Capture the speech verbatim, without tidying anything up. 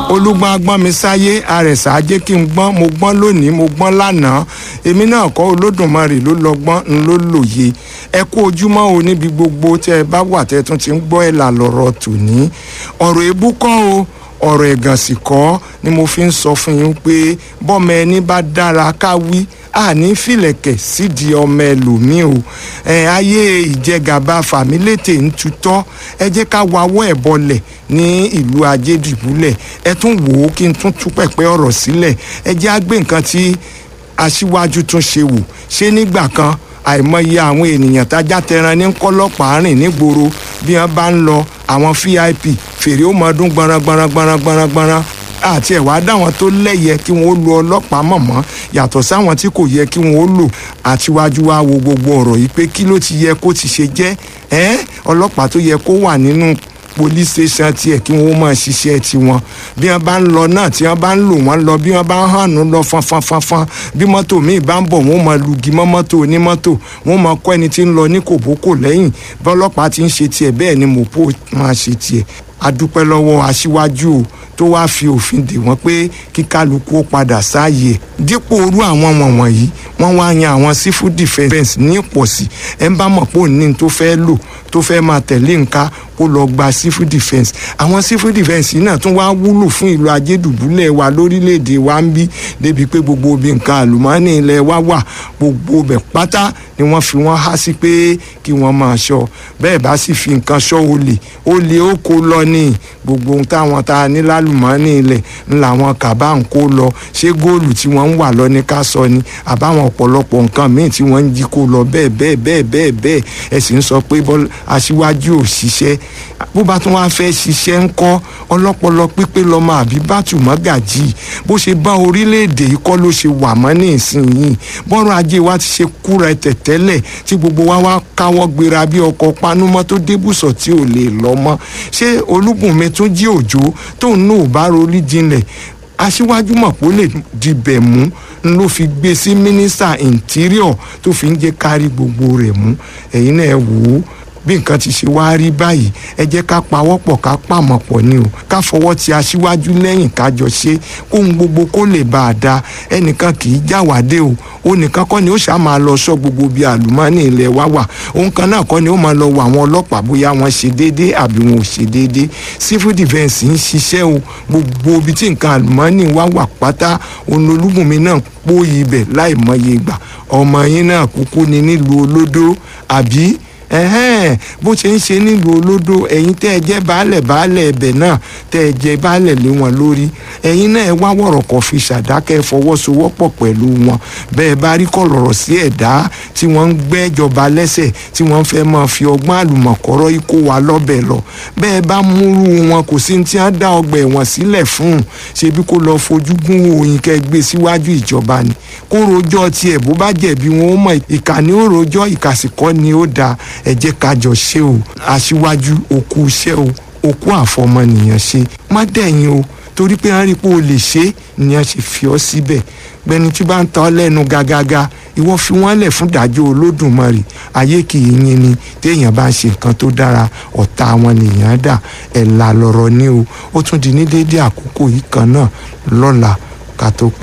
olúgbọ́n agbọ́n mi sáyé àrẹ̀sà ajé kí n gbọ́n mo gbọ́n lónìí mo gbọ́n lánàá èmi náà kọ́ Olódùmarè ló lọ́gbọ́n ń ló lòye ẹ kú ojúmọ́ o níbi gbogbo tẹ́ ẹ bá wà tẹ́ tún ti ń gbọ́ ẹ̀ là lọ́rọ̀ tòní ọ̀rọ̀ èébú kọ́ o ọ̀rọ̀ ẹ̀gàn sì kọ́ ni mo fi ń sọ fún yín pé bọ́mọ ẹni bá dára ká wí àní fìlẹ̀kẹ̀ sídìí ọmọ ẹlòmíì o ẹ ayé ìjẹgàba fàmílétè ń tutọ́ ẹ jẹ́ ká wawọ́ ẹ̀ bọlẹ̀ ní ìlú Ajédìbúlẹ̀ ẹ tún wò ó kí n tún tú pẹ̀pẹ́ ọ̀rọ̀ sílẹ̀ ẹ jẹ́ á gbé nǹkan tí aṣíwájú tún ṣe wò ṣé nígbà kan àìmọye àwọn ènìyàn tájá tẹran ní kọlọ́pàá rìn nígboro bí wọ́n bá ń lọ àwọn V I P fèrè ó mọ ọdún gbọ̀nràn gbọ̀nràn gbọ̀nràn gbọ̀nràn gbọ̀nràn àti ẹ̀wá dáwọn tó lẹ́yẹ kí wọ́n ó lo ọlọ́pàá mọ̀mọ́ yàtọ̀ sáwọn tí kò yẹ kí wọ́n ó lò àtiwájú wa wo gbogbo ọ̀rọ̀ yìí pé kí ló ti yẹ kó ti ṣe jẹ́ ẹ́ ọlọ́pàá tó yẹ kó wà nínú police station tiẹ̀ kí wọ́n máa ṣiṣẹ́ tiwọn bí wọ́n bá ń lọ náà tí wọ́n bá ń lò wọ́n lọ bí wọ́n bá ń hànú lọ fanfanfanfan bí mọ́tò míì bá ń bọ̀ wọ́n máa lugi mọ́ mọ́tò onímọ́tò wọ́n máa kọ́ ẹni tí ń lọ ní kòbókò lẹ́yìn bí ọlọ́pàá ti ń ṣe tiẹ̀ bẹ́ẹ̀ ni mọ̀pó máa ṣe tiẹ̀ adúpẹ́ lọ́wọ́ aṣíwájú o tó wáá fi òfin dè wọ́n pé kí kálukú ó padà sáàyè dípò orú àwọn wọ̀nyí wọ́n wá yan àwọn civil defence ní ìpọ̀sí ẹ̀ ń bá mọ̀ pé òní tó fẹ́ lò tó fẹ́ máa tẹ̀lé nǹka kó lọ gba civil defence àwọn civil defence yìí náà tún wá wúlò fún ìlú Ajédùbúlẹ̀ wa lórílẹ̀‐èdè wa ń bí débi pé gbogbo obì nǹkan àlùmọ́ọ́nì ilẹ̀ wa wà gbogbo bẹ̀ pátá ni wọ́n fi wọ́n há sí pé kí wọ́n máa ṣọ́ bẹ́ẹ̀ bá sì fi nǹkan ṣọ́ olè olè ó kó lọ ní gbogbo ohun táwọn ta ní lálùmọ́ọ́nì ilẹ̀ ńlá wọn kàbá ń kó lọ ṣé góòlù tí wọ́n ń wà lọ ní ká sọ ni àbáwọn ọ̀pọ̀lọpọ̀ nǹkan míì tí wọ́n ń jí kó lọ bẹ́ẹ̀ bẹ́ẹ̀ bẹ́ẹ̀ bẹ́ẹ̀ bẹ́ẹ̀ ẹ sì ń sọ pé aṣíwájú ò ṣiṣẹ́ bó bá tún wáá fẹ́ ṣiṣẹ́ ń kọ́ ọlọ́pọlọ pípé lọ́mọ àbí bátù mọ́gàjì bó ṣe bá orílẹ̀-èdè yìí kọ́ ló ṣe wà mọ́ ní ìsinyìí bọ́rọ̀ ajé wa ti ṣe kúra tẹ̀tẹ́lẹ̀ tí gbogbo wa wá káwọ́ gbéra bí ọkọ̀ panúmọ́ tó débùsọ̀ tí ò lè lọ mọ́ ṣé Olúbùnmi tún jí òjò tóun náà ò bá rorí jinlẹ̀ aṣíwájú mọ̀ pé ó lè dibẹ̀ mú ló fi gbé sí mínísítà interior tó fi ń jẹ́ kárí gbogbo rẹ̀ mú ẹ̀yin náà wò ó bí nǹkan ti ṣe wá rí báyìí ẹ jẹ́ ká pawọ́pọ̀ ká pàmọ̀ pọ̀ ni o ká fọwọ́ ti aṣíwájú lẹ́yìn kájọ ṣe kóhun gbogbo kó lè bá a da ẹnìkan kì í jáwádé o ó nìkan kọ́ ni ó ṣáà máa lọ sọ gbogbo bíi àlùmọ́ọ́nì ilẹ̀ wa wà òun kan náà kọ́ ni ó máa lọ wọ àwọn ọlọ́pàá bóyá wọ́n ṣe déédéé àbí wọn ò ṣe déédéé civil defence ń ṣiṣẹ́ o gbogbo ibi tí nǹkan àlùmọ́ọ́nì wa wà pátá òun Olúbùnmi náà pòyì ibẹ̀ láì mọye ìgbà ọmọ yín náà kúkú ni nílùú Olódó àbí ẹhẹn bó ṣe ń ṣe nílùú Olódó ẹ̀yin tẹ́ ẹ jẹ́ baálẹ̀ baálẹ̀ ẹ̀bẹ̀ náà tẹ́ ẹ jẹ́ baálẹ̀ lé wọn lórí ẹ̀yin náà ẹ wá wọ̀rọ̀kọ̀ fi ṣàdákẹ́ fọwọ́sowọ́pọ̀ pẹ̀lú wọn bẹ́ẹ̀ bá rí kọ̀lọ̀rọ̀ sí ẹ̀dá tí wọ́n ń gbẹ́jọba lẹ́sẹ̀ tí wọ́n fẹ́ máa fi ọgbọ́n àlùmọ̀kọ́rọ́ ikó wa lọ́bẹ̀ lọ bẹ́ẹ̀ bá múrú wọn kò sí tí wọ́n dá ọgbà ẹ̀wọ̀n sílẹ̀ fún ṣebí kó lọ fojú gún òyìn kẹ́ gbé síwájú ìjọba ni kó rojọ́ tiẹ̀ bó bá jẹ̀bi wọn ó mọ̀ ìkànnì ó rojọ́ ìkàsìkọ́ ni ó dáa ẹ jẹ́ ká jọ ṣe o aṣíwájú òkú iṣẹ́ o òkú àfọmọnìyàn ṣe má dẹ̀yìn o torí pé wọ́n rí pé o lè ṣe nìyẹn ṣe fi ọ́ síbẹ̀ gbẹni tí bá ń ta ọ́ lẹ́nu gágágá ìwọ fi wọ́n lẹ̀ fún ìdájọ́ Olódùmarè ayé kì í yín ni téèyàn bá ń ṣe nǹkan tó dára ọ̀tá wọn nìyẹn dà ẹ̀ là lọ̀rọ̀ ní o ó tún di ní déédéé àkókò yìí kan náà lọ́la ká tó pa.